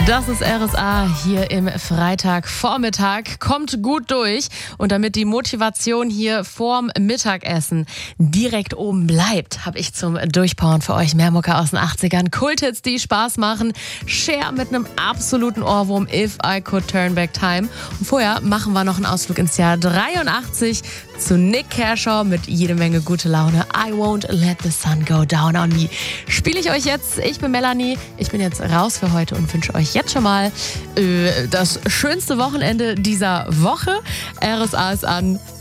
Das ist RSA hier im Freitagvormittag. Kommt gut durch. Und damit die Motivation hier vorm Mittagessen direkt oben bleibt, habe ich zum Durchpowern für euch mehr Mucke aus den 80ern. Kulthits, die Spaß machen. Cher mit einem absoluten Ohrwurm, If I Could Turn Back Time. Und vorher machen wir noch einen Ausflug ins Jahr 83 zu Nick Kershaw mit jede Menge gute Laune. I won't let the sun go down on me. Spiele ich euch jetzt. Ich bin Melanie. Ich bin jetzt raus für heute und wünsche euch jetzt schon mal das schönste Wochenende dieser Woche. RSA ist an.